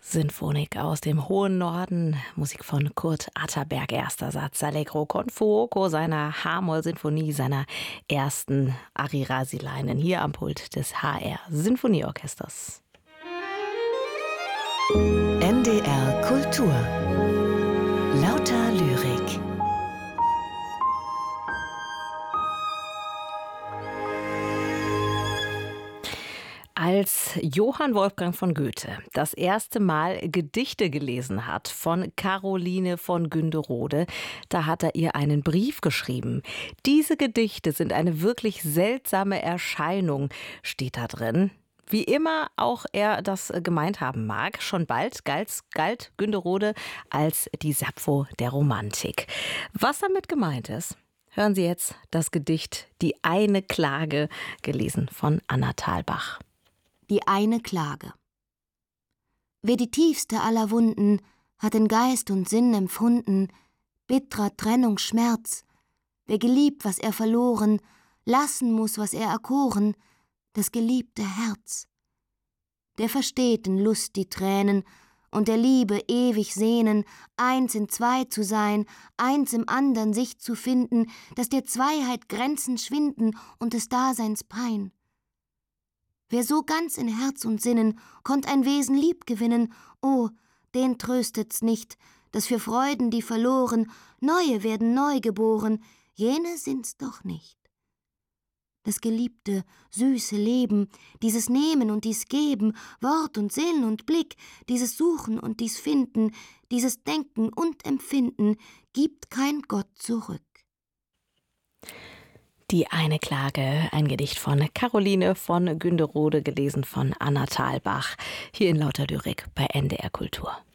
Sinfonik aus dem hohen Norden, Musik von Kurt Atterberg, erster Satz Allegro con fuoco seiner H-Moll-Sinfonie, seiner ersten Ari-Rasi-Leinen hier am Pult des HR Sinfonieorchesters. NDR Kultur. Lauter Lyrik. Als Johann Wolfgang von Goethe das erste Mal Gedichte gelesen hat von Caroline von Günderode, da hat er ihr einen Brief geschrieben. Diese Gedichte sind eine wirklich seltsame Erscheinung, steht da drin. Wie immer auch er das gemeint haben mag, schon bald galt Günderode als die Sappho der Romantik. Was damit gemeint ist, hören Sie jetzt das Gedicht Die eine Klage, gelesen von Anna Thalbach. Die eine Klage. Wer die tiefste aller Wunden hat in Geist und Sinn empfunden, bittrer Trennung Schmerz, wer geliebt, was er verloren, lassen muss, was er erkoren, das geliebte Herz. Der versteht in Lust die Tränen und der Liebe ewig sehnen, eins in zwei zu sein, eins im andern sich zu finden, dass der Zweiheit Grenzen schwinden und des Daseins Pein. Wer so ganz in Herz und Sinnen konnt ein Wesen lieb gewinnen, oh, den tröstet's nicht, dass für Freuden, die verloren, neue werden neu geboren, jene sind's doch nicht. Das geliebte, süße Leben, dieses Nehmen und dies Geben, Wort und Sinn und Blick, dieses Suchen und dies Finden, dieses Denken und Empfinden, gibt kein Gott zurück. Die eine Klage, ein Gedicht von Caroline von Günderode, gelesen von Anna Thalbach, hier in Lauter Lyrik bei NDR Kultur.